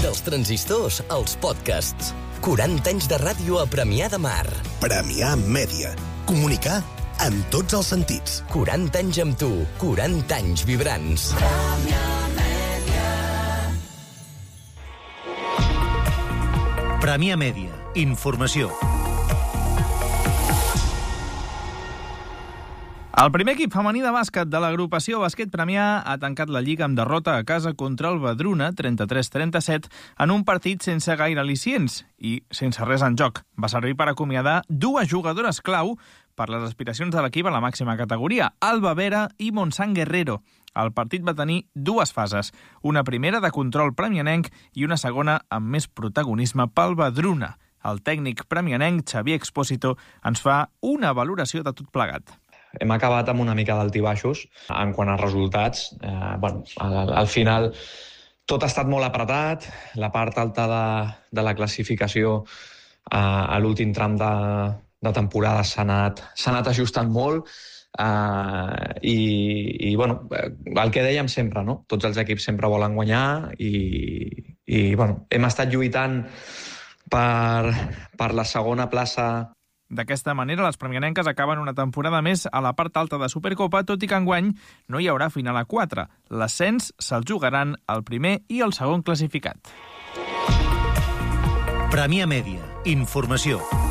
Dels transistors als podcasts. 40 anys de ràdio a Premià de Mar. Premià Mèdia. Comunicar en tots els sentits. 40 anys amb tu. 40 anys vibrants. Premià Mèdia. Informació. El primer equip femení de bàsquet de l'agrupació Bàsquet Premià ha tancat la Lliga amb derrota a casa contra el Vedruna, 33-37, en un partit sense gaire al·licients i sense res en joc. Va servir per acomiadar dues jugadores clau per les aspiracions de l'equip a la màxima categoria, Alba Vera i Montsant Guerrero. El partit va tenir dues fases, una primera de control premianenc i una segona amb més protagonisme pel Vedruna. El tècnic premianenc, Xavier Expósito, ens fa una valoració de tot plegat. Hem acabat amb una mica d'altibaixos en quant a resultats. Al final tot ha estat molt apretat, la part alta de la classificació a l'últim tram de temporada s'ha anat ajustant molt i el que dèiem sempre, no? Tots els equips sempre volen guanyar i hem estat lluitant per la segona plaça. D'aquesta manera, les premianenques acaben una temporada més a la part alta de Supercopa, tot i que enguany no hi haurà final a 4. L'ascens se'l jugaran el primer i el segon classificat. Premià Mèdia. Informació.